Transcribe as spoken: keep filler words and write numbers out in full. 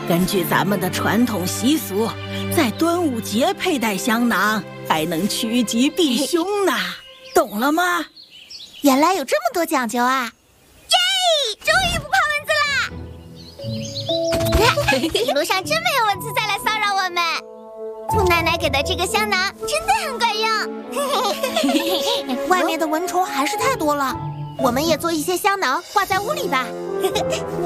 根据咱们的传统习俗，在端午节佩戴香囊，还能趋吉避凶呢，懂了吗？ 原来有这么多讲究啊！ 耶！终于不怕蚊子啦！一路上真没有蚊子再来骚扰我们。兔奶奶给的这个香囊真的很管用。 外面的蚊虫还是太多了，我们也做一些香囊挂在屋里吧。